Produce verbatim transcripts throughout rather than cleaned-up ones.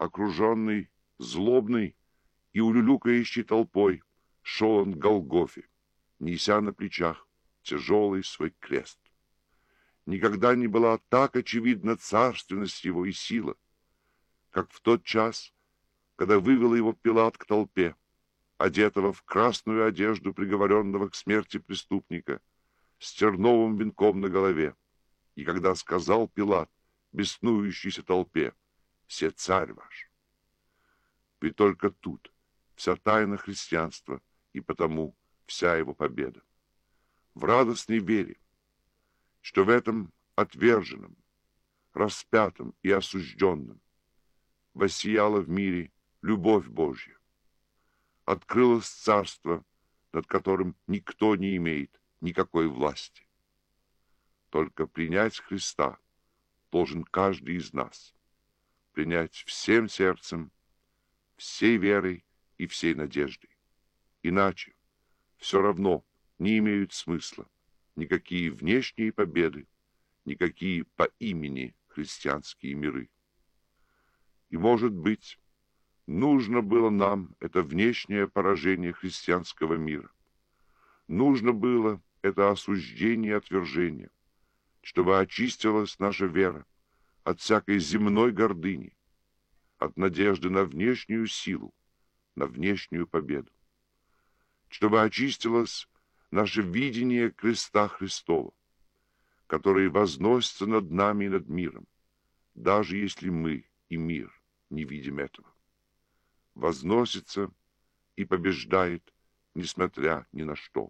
окруженный злобной и улюлюкающей толпой, шел он к Голгофе, неся на плечах тяжелый свой крест. Никогда не была так очевидна царственность его и сила, как в тот час, когда вывел его Пилат к толпе, одетого в красную одежду приговоренного к смерти преступника, с терновым венком на голове, и когда сказал Пилат беснующейся толпе: «Се царь ваш». Ведь только тут вся тайна христианства и потому вся его победа. В радостной вере, что в этом отверженном, распятом и осужденном воссияла в мире любовь Божья. Открылось царство, над которым никто не имеет никакой власти. Только принять Христа должен каждый из нас. Принять всем сердцем, всей верой и всей надеждой. Иначе все равно не имеют смысла никакие внешние победы, никакие по имени христианские миры. И, может быть, нужно было нам это внешнее поражение христианского мира. Нужно было это осуждение и отвержение, чтобы очистилась наша вера от всякой земной гордыни, от надежды на внешнюю силу, на внешнюю победу, чтобы очистилось наше видение креста Христова, который возносится над нами и над миром, даже если мы и мир не видим этого. Возносится и побеждает, несмотря ни на что.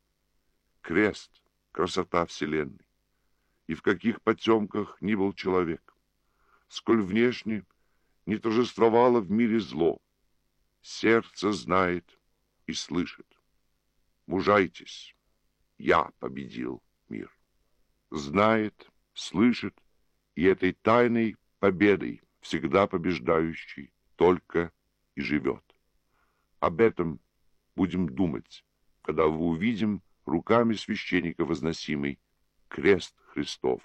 Крест — красота вселенной, и в каких потемках ни был человек, сколь внешне не торжествовало в мире зло, сердце знает и слышит. Мужайтесь, я победил мир. Знает, слышит, и этой тайной победой, всегда побеждающей, только и живет. Об этом будем думать, когда мы увидим руками священника возносимый крест Христов.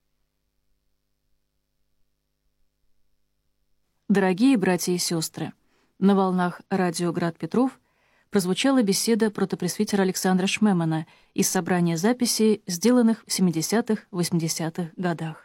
Дорогие братья и сестры, на волнах радио «Град Петров» прозвучала беседа протопресвитера Александра Шмемана из собрания записей, сделанных в семидесятых-восьмидесятых годах.